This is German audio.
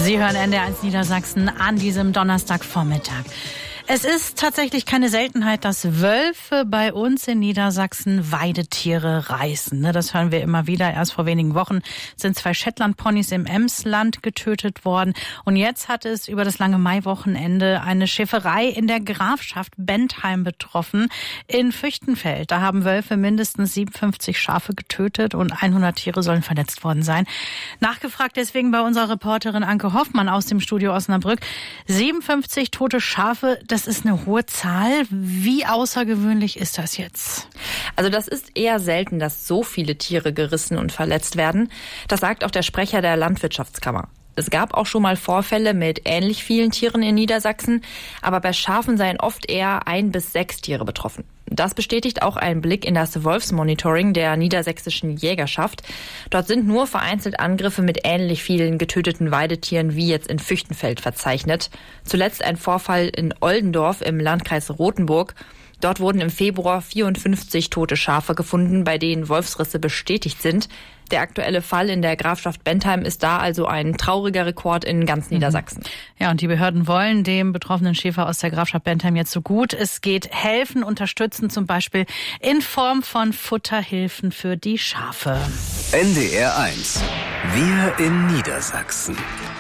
Sie hören NDR1 Niedersachsen an diesem Donnerstagvormittag. Es ist tatsächlich keine Seltenheit, dass Wölfe bei uns in Niedersachsen Weidetiere reißen. Das hören wir immer wieder. Erst vor wenigen Wochen sind 2 Shetland-Ponys im Emsland getötet worden. Und jetzt hat es über das lange Maiwochenende eine Schäferei in der Grafschaft Bentheim betroffen. In Füchtenfeld, da haben Wölfe mindestens 57 Schafe getötet und 100 Tiere sollen verletzt worden sein. Nachgefragt deswegen bei unserer Reporterin Anke Hoffmann aus dem Studio Osnabrück. 57 tote Schafe, das ist eine hohe Zahl. Wie außergewöhnlich ist das jetzt? Also das ist eher selten, dass so viele Tiere gerissen und verletzt werden. Das sagt auch der Sprecher der Landwirtschaftskammer. Es gab auch schon mal Vorfälle mit ähnlich vielen Tieren in Niedersachsen, aber bei Schafen seien oft eher 1 bis 6 Tiere betroffen. Das bestätigt auch ein Blick in das Wolfsmonitoring der niedersächsischen Jägerschaft. Dort sind nur vereinzelt Angriffe mit ähnlich vielen getöteten Weidetieren wie jetzt in Füchtenfeld verzeichnet. Zuletzt ein Vorfall in Oldendorf im Landkreis Rothenburg. Dort wurden im Februar 54 tote Schafe gefunden, bei denen Wolfsrisse bestätigt sind. Der aktuelle Fall in der Grafschaft Bentheim ist da also ein trauriger Rekord in ganz Niedersachsen. Ja, und die Behörden wollen dem betroffenen Schäfer aus der Grafschaft Bentheim jetzt so gut es geht helfen, unterstützen, zum Beispiel in Form von Futterhilfen für die Schafe. NDR1. Wir in Niedersachsen.